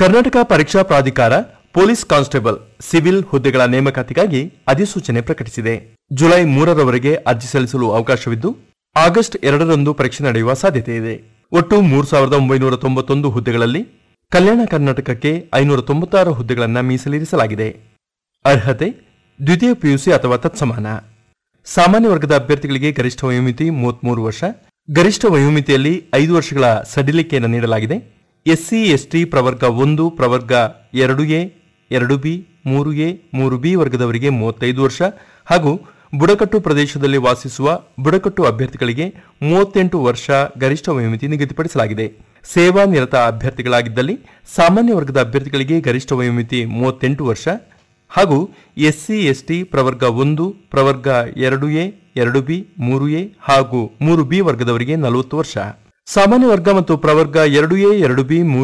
ಕರ್ನಾಟಕ ಪರೀಕ್ಷಾ ಪ್ರಾಧಿಕಾರ police constable civil ಹುದ್ದೆಗಳ ನೇಮಕಾತಿಗಾಗಿ ಅಧಿಸೂಚನೆ ಪ್ರಕಟಿಸಿದೆ. ಜುಲೈ 3ರವರೆಗೆ ಅರ್ಜಿ ಸಲ್ಲಿಸಲು ಅವಕಾಶವಿದ್ದು ಆಗಸ್ಟ್ 2ರಂದು ಪರೀಕ್ಷೆ ನಡೆಯುವ ಸಾಧ್ಯತೆ ಇದೆ. ಒಟ್ಟು 3991 ಹುದ್ದೆಗಳಲ್ಲಿ ಕಲ್ಯಾಣ ಕರ್ನಾಟಕಕ್ಕೆ 596 ಹುದ್ದೆಗಳನ್ನು ಮೀಸಲಿರಿಸಲಾಗಿದೆ. ಅರ್ಹತೆ ದ್ವಿತೀಯ ಪಿಯುಸಿ ಅಥವಾ ತತ್ಸಮಾನ. ಸಾಮಾನ್ಯ ವರ್ಗದ ಅಭ್ಯರ್ಥಿಗಳಿಗೆ ಗರಿಷ್ಠ ವಯೋಮಿತಿ 33 ವರ್ಷ. ಗರಿಷ್ಠ ವಯೋಮಿತಿಯಲ್ಲಿ 5 ವರ್ಷಗಳ ಸಡಿಲಿಕೆಯನ್ನು ನೀಡಲಾಗಿದೆ. ಎಸ್ಸಿ ಎಸ್ಟಿ ಪ್ರವರ್ಗ 1, ಪ್ರವರ್ಗ 2ಎ, 2ಬಿ, 3ಎ, 3ಬಿ ವರ್ಗದವರಿಗೆ 35 ವರ್ಷ ಹಾಗೂ ಬುಡಕಟ್ಟು ಪ್ರದೇಶದಲ್ಲಿ ವಾಸಿಸುವ ಬುಡಕಟ್ಟು ಅಭ್ಯರ್ಥಿಗಳಿಗೆ 38 ವರ್ಷ ಗರಿಷ್ಠ ವಯೋಮಿತಿ ನಿಗದಿಪಡಿಸಲಾಗಿದೆ. ಸೇವಾ ನಿರತ ಅಭ್ಯರ್ಥಿಗಳಾಗಿದ್ದಲ್ಲಿ ಸಾಮಾನ್ಯ ವರ್ಗದ ಅಭ್ಯರ್ಥಿಗಳಿಗೆ ಗರಿಷ್ಠ ವಯೋಮಿತಿ 38 ವರ್ಷ ಹಾಗೂ ಎಸ್ಸಿ ಎಸ್ಟಿ ಪ್ರವರ್ಗ 1, ಪ್ರವರ್ಗ 2ಎ, 2ಬಿ, 3ಎ ಹಾಗೂ 3ಬಿ ವರ್ಗದವರಿಗೆ 40 ವರ್ಷ. ಸಾಮಾನ್ಯ ವರ್ಗ ಮತ್ತು ಪ್ರವರ್ಗ 2ಎ, 2ಬಿ,